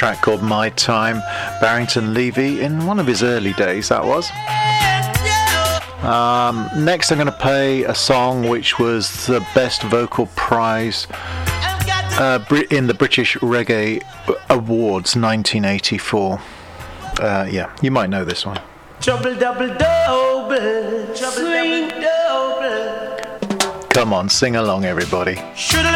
track called My Time. Barrington Levy in one of his early days, that was. Next I'm going to play a song which was the best vocal prize in the British Reggae Awards 1984. Yeah, you might know this one. Trouble double double, trouble double double. Come on, sing along everybody.